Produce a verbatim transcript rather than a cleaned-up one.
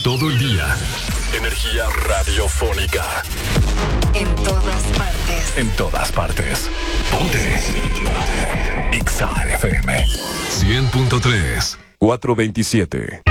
todo el día. Energía radiofónica. En todas partes. En todas partes. Ponte. Exa F M. cien punto tres. cuatrocientos veintisiete.